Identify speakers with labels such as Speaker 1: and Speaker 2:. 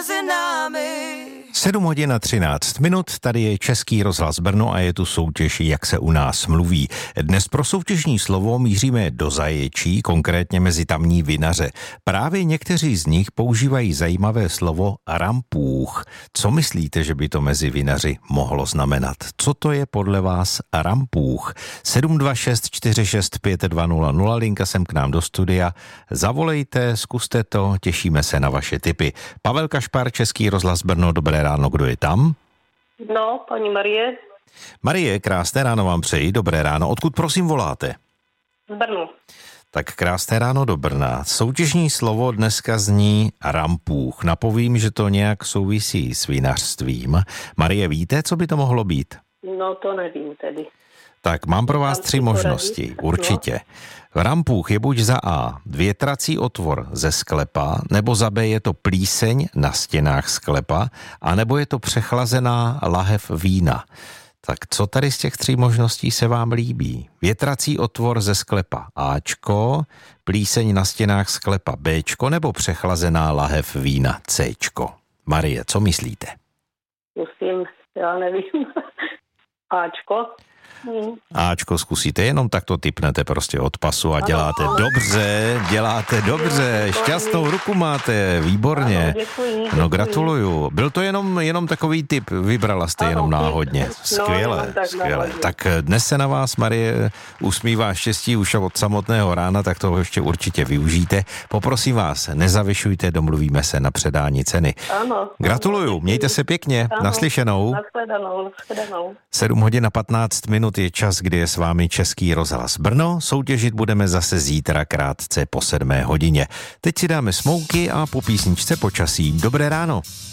Speaker 1: mezi námi.
Speaker 2: 7 hodin a 13 minut, tady je Český rozhlas Brno a je tu soutěž Jak se u nás mluví. Dnes pro soutěžní slovo míříme do Zaječí, konkrétně mezi tamní vinaře. Právě někteří z nich používají zajímavé slovo rampůch. Co myslíte, že by to mezi vinaři mohlo znamenat? Co to je podle vás rampůch? 726 46 5200, linka sem k nám do studia. Zavolejte, zkuste to, těšíme se na vaše tipy. Pavel Kašpar, Český rozhlas Brno, dobré ráno, kdo je tam?
Speaker 3: No, paní Marie.
Speaker 2: Marie, krásné ráno vám přeji, dobré ráno. Odkud prosím voláte?
Speaker 3: Z Brnu.
Speaker 2: Tak krásné ráno do Brna. Soutěžní slovo dneska zní rampůch. Napovím, že to nějak souvisí s vinařstvím. Marie, víte, co by to mohlo být?
Speaker 3: No, to nevím tedy.
Speaker 2: Tak mám pro vás 3 možnosti, určitě. Rampůch je buď za A větrací otvor ze sklepa, nebo za B je to plíseň na stěnách sklepa, anebo je to přechlazená lahev vína. Tak co tady z těch 3 možností se vám líbí? Větrací otvor ze sklepa Ačko, plíseň na stěnách sklepa Bčko, nebo přechlazená lahev vína Cčko? Marie, co myslíte?
Speaker 3: Musím, já nevím. Ačko.
Speaker 2: Ačko zkusíte, jenom tak to tipnete prostě od pasu a děláte dobře, šťastnou ruku máte, výborně.
Speaker 3: Ano, děkuji.
Speaker 2: No gratuluju, byl to jenom takový tip, vybrala jste jenom náhodně, skvěle. Tak dnes se na vás, Marie, usmívá štěstí už od samotného rána, tak toho ještě určitě využijte. Poprosím vás, nezavyšujte, domluvíme se na předání ceny.
Speaker 3: Ano.
Speaker 2: Gratuluju, mějte se pěkně, naslyšenou. 7 hodin a 15 minut je čas, kdy je s vámi Český rozhlas Brno. Soutěžit budeme zase zítra krátce po 7 hodině. Teď si dáme smouky a po písničce počasí. Dobré ráno.